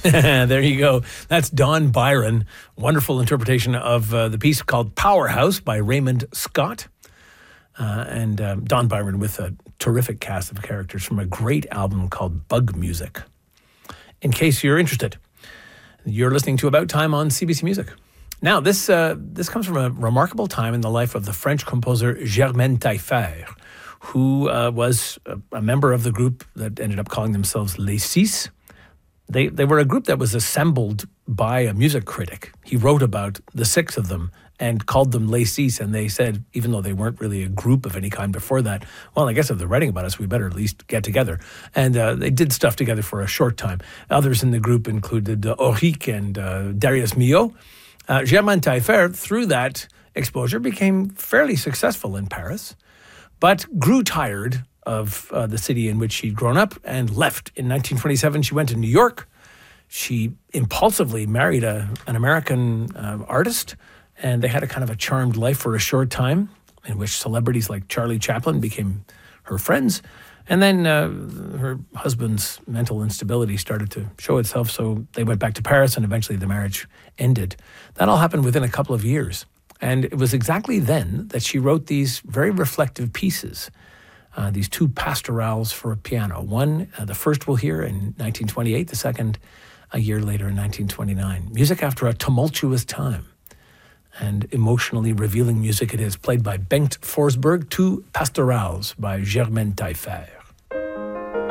There you go. That's Don Byron. Wonderful interpretation of the piece called Powerhouse by Raymond Scott. And Don Byron with a terrific cast of characters from a great album called Bug Music. In case you're interested, you're listening to About Time on CBC Music. Now, this comes from a remarkable time in the life of the French composer Germaine Taillefer, who was a member of the group that ended up calling themselves Les Six. They were a group that was assembled by a music critic. He wrote about the six of them and called them Les Six, and they said, even though they weren't really a group of any kind before that, well, I guess if they're writing about us, we better at least get together. And they did stuff together for a short time. Others in the group included Auric and Darius Milhaud. Germaine Taillefer, through that exposure, became fairly successful in Paris, but grew tired of the city in which she'd grown up and left. In 1927, she went to New York. She impulsively married an American artist, and they had a kind of a charmed life for a short time in which celebrities like Charlie Chaplin became her friends. And then her husband's mental instability started to show itself, so they went back to Paris, and eventually the marriage ended. That all happened within a couple of years. And it was exactly then that she wrote these very reflective pieces, these two pastorals for piano. One, the first we'll hear in 1928, the second a year later in 1929. Music after a tumultuous time. And emotionally revealing music it is, played by Bengt Forsberg, two pastorals by Germaine Taillefer.